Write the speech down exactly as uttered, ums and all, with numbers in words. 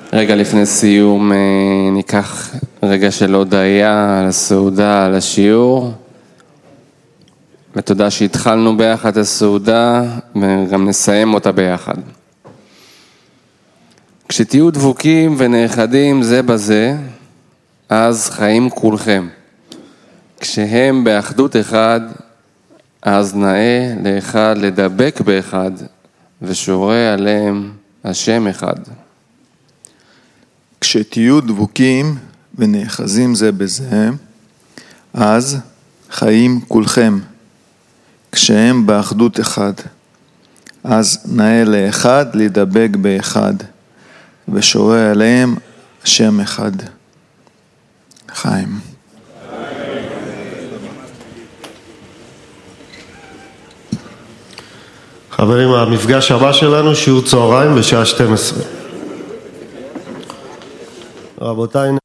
רגע לפני סיום ניקח רגע של הודעה על הסעודה, על השיעור. ותודה שהתחלנו ביחד את הסעודה וגם נסיים אותה ביחד. כשתהיו דבוקים ונאחדים זה בזה, אז חיים כולכם. כשהם באחדות אחד, אז נאה לאחד לדבק באחד, ושורה עליהם השם אחד. כשתהיו דבוקים ונאחזים זה בזה, אז חיים כולכם. כשהם באחדות אחד, אז נאה לאחד לדבק באחד, ושורה עליהם השם אחד. חיים. חברים, המפגש הבא שלנו שיעור צהריים בשעה שתים עשרה. רבותיי,